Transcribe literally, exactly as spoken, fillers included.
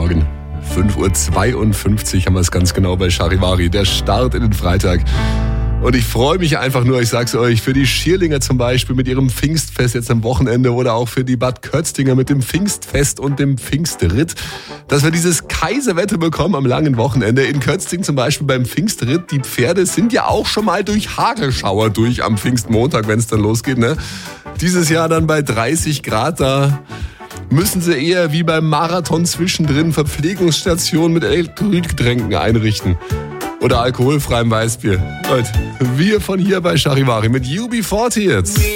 Morgen. fünf Uhr zweiundfünfzig haben wir es ganz genau bei Charivari. Der Start in den Freitag. Und ich freue mich einfach nur, ich sag's euch, für die Schierlinger zum Beispiel mit ihrem Pfingstfest jetzt am Wochenende oder auch für die Bad Kötzinger mit dem Pfingstfest und dem Pfingstritt, dass wir dieses Kaiserwetter bekommen am langen Wochenende. In Kötzting zum Beispiel beim Pfingstritt, die Pferde sind ja auch schon mal durch Hagelschauer durch am Pfingstmontag, wenn es dann losgeht, ne? Dieses Jahr dann bei dreißig Grad, da müssen sie eher wie beim Marathon zwischendrin Verpflegungsstationen mit Elektrolytgetränken einrichten. Oder alkoholfreiem Weißbier. Leute, wir von hier bei Charivari mit U B vierzig jetzt.